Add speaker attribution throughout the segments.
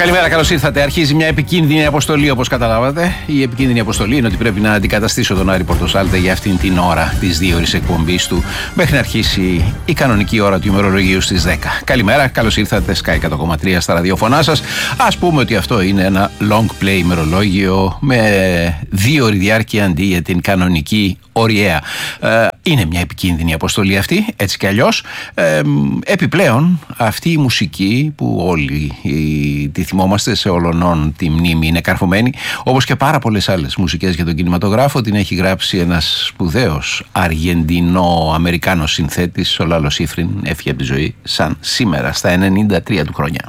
Speaker 1: Καλημέρα, καλώς ήρθατε. Αρχίζει μια επικίνδυνη αποστολή, όπως καταλάβατε. Η επικίνδυνη αποστολή είναι ότι πρέπει να αντικαταστήσω τον Άρη Πορτοσάλτε για αυτήν την ώρα της 2ωρης εκπομπής του, μέχρι να αρχίσει η κανονική ώρα του ημερολογίου στις 10. Καλημέρα, καλώς ήρθατε. Sky 100,3 στα ραδιοφωνά σας. Ας πούμε ότι αυτό είναι ένα long play ημερολόγιο με 2ωρη διάρκεια αντί για την κανονική ωριαία. Είναι μια επικίνδυνη αποστολή αυτή, έτσι κι αλλιώς. Επιπλέον, αυτή η μουσική που όλοι τη θυμόμαστε, σε όλων τη μνήμη είναι καρφωμένη, όπως και πάρα πολλές άλλες μουσικές για τον κινηματογράφο, την έχει γράψει ένας σπουδαίος Αργεντινό-Αμερικάνος συνθέτης, ο Λάλο Σίφριν, έφυγε από τη ζωή σαν σήμερα, στα 93 του χρόνια.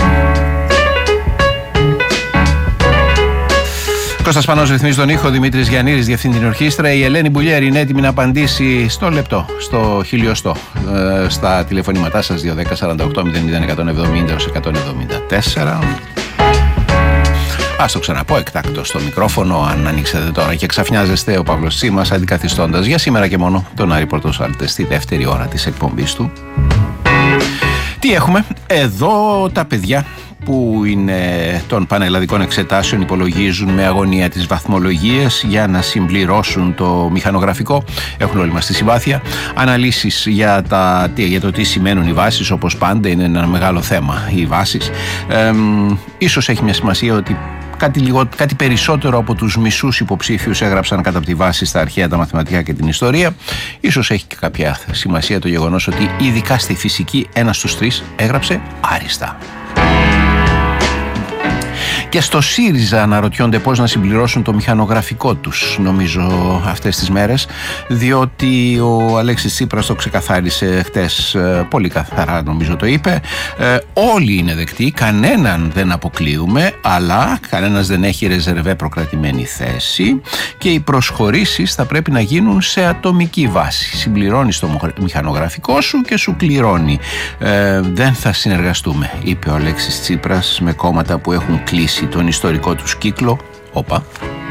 Speaker 1: Κώστας Πανός ρυθμίζει τον ήχο, Δημήτρης Γιαννήρης διευθύνει την ορχήστρα. Η Ελένη Μπουλιέρη είναι έτοιμη να απαντήσει στο λεπτό, στο χιλιοστό, στα τηλεφωνήματά σας 210 48 00 170 174. Ας το ξαναπώ εκτάκτο στο μικρόφωνο, αν ανοίξετε τώρα και ξαφνιάζεστε, ο Παύλος Τσίμας αντικαθιστώντας για σήμερα και μόνο τον Άρη Πορτοσάλτε στη δεύτερη ώρα της εκπομπής του. Τι έχουμε? Εδώ τα παιδιά που είναι των πανελλαδικών εξετάσεων υπολογίζουν με αγωνία τις βαθμολογίες για να συμπληρώσουν το μηχανογραφικό. Έχουν όλοι μας τη συμπάθεια. Αναλύσεις για το τι σημαίνουν οι βάσεις, όπως πάντα είναι ένα μεγάλο θέμα οι βάσεις. Ίσως έχει μια σημασία ότι κάτι περισσότερο από τους μισούς υποψήφιους έγραψαν κατά τη βάση στα αρχαία τα μαθηματικά και την ιστορία. Ίσως έχει και κάποια σημασία το γεγονός ότι ειδικά στη φυσική 1 στους 3 έγραψε άριστα. Και στο ΣΥΡΙΖΑ αναρωτιόνται πώς να συμπληρώσουν το μηχανογραφικό τους, νομίζω, αυτές τις μέρες, διότι ο Αλέξης Τσίπρας το ξεκαθάρισε χτες, πολύ καθαρά νομίζω το είπε. Όλοι είναι δεκτοί, κανέναν δεν αποκλείουμε, αλλά κανένας δεν έχει ρεζερβέ προκρατημένη θέση και οι προσχωρήσεις θα πρέπει να γίνουν σε ατομική βάση. Συμπληρώνεις το μηχανογραφικό σου και σου κληρώνει. Δεν θα συνεργαστούμε, είπε ο Αλέξης Τσίπρας, με κόμματα που έχουν κλείσει τον ιστορικό τους κύκλο. Όπα.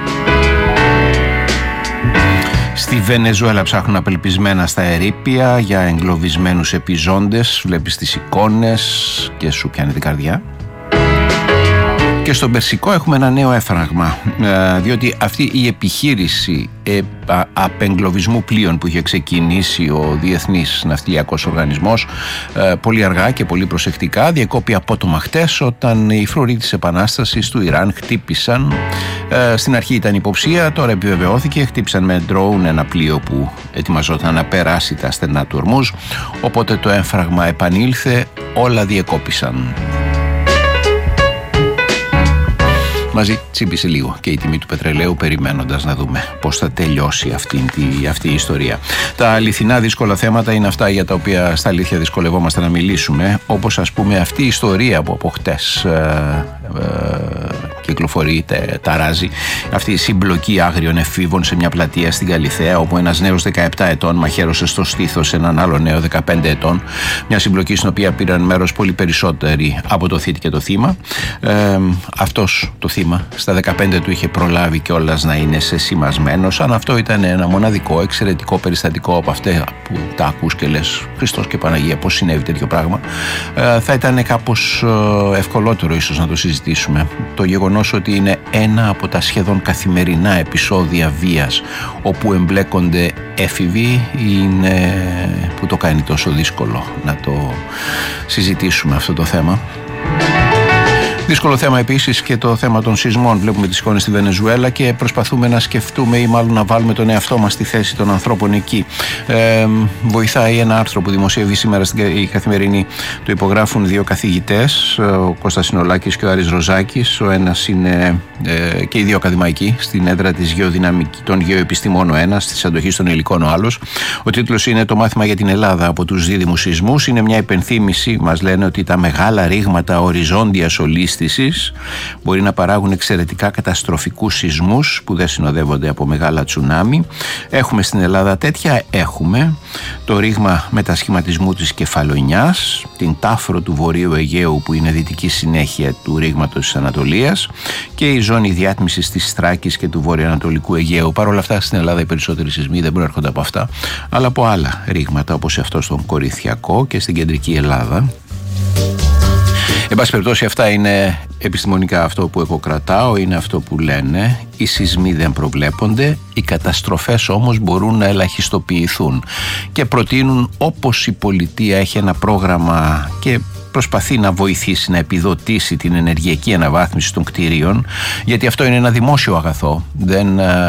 Speaker 1: Στη Βενεζουέλα ψάχνουν απελπισμένα στα ερείπια για εγκλωβισμένους επιζώντες. Βλέπεις τις εικόνες και σου πιάνει την καρδιά. Και στον Περσικό έχουμε ένα νέο έφραγμα, διότι αυτή η επιχείρηση απεγκλωβισμού πλοίων που είχε ξεκινήσει ο Διεθνής Ναυτιλιακός Οργανισμός πολύ αργά και πολύ προσεκτικά διεκόπη απότομα χτες, όταν οι φρουροί της Επανάστασης του Ιράν χτύπησαν, στην αρχή ήταν υποψία, τώρα επιβεβαιώθηκε, χτύπησαν με ντρόουν ένα πλοίο που ετοιμαζόταν να περάσει τα στενά του Ορμούζ, οπότε το έφραγμα επανήλθε, όλα διεκόπησαν. Μαζί τσίπησε λίγο και η τιμή του πετρελαίου, περιμένοντας να δούμε πώς θα τελειώσει αυτή η ιστορία. Τα αληθινά δύσκολα θέματα είναι αυτά για τα οποία στα αλήθεια δυσκολευόμαστε να μιλήσουμε, όπως ας πούμε αυτή η ιστορία που από χτες κυκλοφορεί, ταράζει, αυτή η συμπλοκή άγριων εφήβων σε μια πλατεία στην Καλιθέα, όπου ένας νέος 17 ετών μαχαίρωσε στο στήθος έναν άλλο νέο 15 ετών, μια συμπλοκή στην οποία πήραν μέρος πολύ περισσότεροι από το θήτη και το θύμα. Αυτός το θύμα στα 15 του είχε προλάβει κιόλας να είναι σεσημασμένος. Αν αυτό ήταν ένα μοναδικό, εξαιρετικό περιστατικό από αυτά που τα ακούς και λες Χριστός και Παναγία, πώς συνέβη τέτοιο πράγμα, θα ήταν κάπως ευκολότερο ίσως να το συζητήσουμε. Το γεγονός ότι είναι ένα από τα σχεδόν καθημερινά επεισόδια βίας όπου εμπλέκονται έφηβοι είναι που το κάνει τόσο δύσκολο να το συζητήσουμε αυτό το θέμα. Δύσκολο θέμα επίσης και το θέμα των σεισμών. Βλέπουμε τις εικόνες στη Βενεζουέλα και προσπαθούμε να σκεφτούμε ή μάλλον να βάλουμε τον εαυτό μας στη θέση των ανθρώπων εκεί. Βοηθάει ένα άρθρο που δημοσιεύει σήμερα στην Καθημερινή. Το υπογράφουν δύο καθηγητές, ο Κώστας Συνολάκης και ο Άρης Ροζάκης. Ο ένας είναι και οι δύο ακαδημαϊκοί στην έδρα της των γεωεπιστημών, ο ένας, της αντοχής των υλικών ο άλλος. Ο τίτλος είναι «Το μάθημα για την Ελλάδα από τους δίδυμους σεισμούς». Είναι μια υπενθύμηση, μας λένε, ότι τα μεγάλα ρήγματα οριζόντιας ολίσθησης μπορεί να παράγουν εξαιρετικά καταστροφικούς σεισμούς που δεν συνοδεύονται από μεγάλα τσουνάμι. Έχουμε στην Ελλάδα τέτοια, έχουμε το ρήγμα μετασχηματισμού της Κεφαλονιάς, την Τάφρο του Βορείου Αιγαίου που είναι δυτική συνέχεια του ρήγματος της Ανατολίας και η ζώνη διάτμισης της Θράκης και του βορειοανατολικού Αιγαίου. Παρ' όλα αυτά στην Ελλάδα οι περισσότεροι σεισμοί δεν προέρχονται από αυτά, αλλά από άλλα ρήγματα όπως αυτό στον Κορινθιακό και στην κεντρική Ελλάδα. Εν πάση περιπτώσει, αυτά είναι επιστημονικά αυτό που εγώ κρατάω, είναι αυτό που λένε. Οι σεισμοί δεν προβλέπονται, οι καταστροφές όμως μπορούν να ελαχιστοποιηθούν και προτείνουν, όπως η πολιτεία έχει ένα πρόγραμμα και προσπαθεί να βοηθήσει να επιδοτήσει την ενεργειακή αναβάθμιση των κτηρίων, γιατί αυτό είναι ένα δημόσιο αγαθό, δεν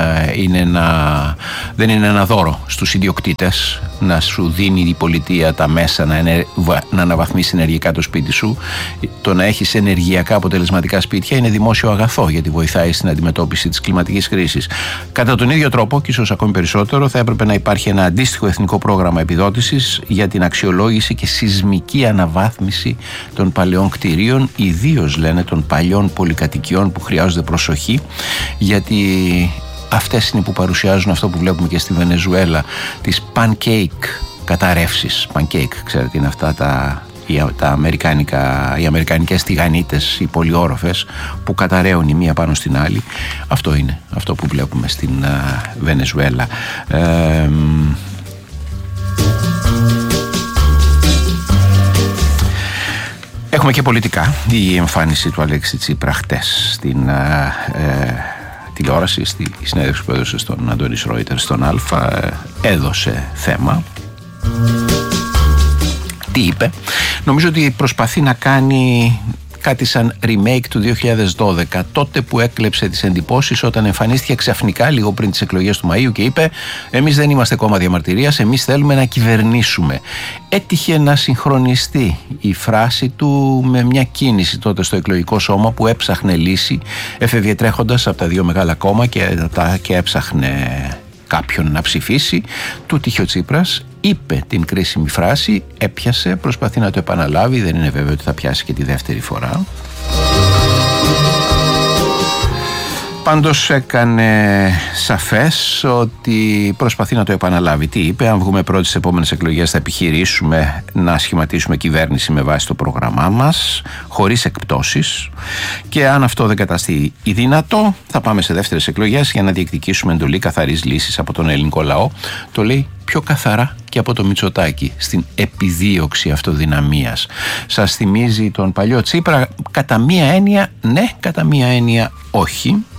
Speaker 1: είναι ένα δώρο στους ιδιοκτήτες να σου δίνει η πολιτεία τα μέσα να αναβαθμίσει ενεργειακά το σπίτι σου. Το να έχεις ενεργειακά αποτελεσματικά σπίτια είναι δημόσιο αγαθό, γιατί βοηθάει στην αντιμετώπιση της κλιματικής κρίσης. Κατά τον ίδιο τρόπο, και ίσως ακόμη περισσότερο, θα έπρεπε να υπάρχει ένα αντίστοιχο εθνικό πρόγραμμα επιδότησης για την αξιολόγηση και σεισμική αναβάθμιση των παλαιών κτηρίων, ιδίως λένε των παλιών πολυκατοικιών που χρειάζονται προσοχή, γιατί αυτές είναι που παρουσιάζουν αυτό που βλέπουμε και στη Βενεζουέλα, τις pancake καταρρεύσεις. Pancake, ξέρετε, είναι αυτά οι αμερικανικές τηγανίτες, οι πολυόροφες που καταραίουν η μία πάνω στην άλλη. Αυτό είναι αυτό που βλέπουμε στην Βενεζουέλα. Έχουμε και πολιτικά. Η εμφάνιση του Αλέξη Τσίπρα χτες στην τηλεόραση, στη συνέντευξη που έδωσε στον Αντώνη Ρόιτερ στον Αλφα, έδωσε θέμα. Τι είπε? Νομίζω ότι προσπαθεί να κάνει κάτι σαν remake του 2012, τότε που έκλεψε τις εντυπώσεις όταν εμφανίστηκε ξαφνικά λίγο πριν τις εκλογές του Μαΐου και είπε «Εμείς δεν είμαστε κόμμα διαμαρτυρίας, εμείς θέλουμε να κυβερνήσουμε». Έτυχε να συγχρονιστεί η φράση του με μια κίνηση τότε στο εκλογικό σώμα που έψαχνε λύση, έφευγε τρέχοντας από τα δύο μεγάλα κόμμα και έψαχνε κάποιον να ψηφίσει. Του τύχε ο Τσίπρας, είπε την κρίσιμη φράση, έπιασε, προσπαθεί να το επαναλάβει, δεν είναι βέβαιο ότι θα πιάσει και τη δεύτερη φορά. Πάντως έκανε σαφές ότι προσπαθεί να το επαναλάβει. Τι είπε? Αν βγούμε πρώτοι στις επόμενες εκλογές θα επιχειρήσουμε να σχηματίσουμε κυβέρνηση με βάση το πρόγραμμά μας, χωρίς εκπτώσεις, και αν αυτό δεν καταστεί δυνατό θα πάμε σε δεύτερες εκλογές για να διεκδικήσουμε εντολή καθαρής λύσης από τον ελληνικό λαό. Το λέει πιο καθαρά και από το Μητσοτάκη στην επιδίωξη αυτοδυναμίας. Σας θυμίζει τον παλιό Τσίπρα? Κατά μία έννοια ναι, κατά μία έννοια όχι.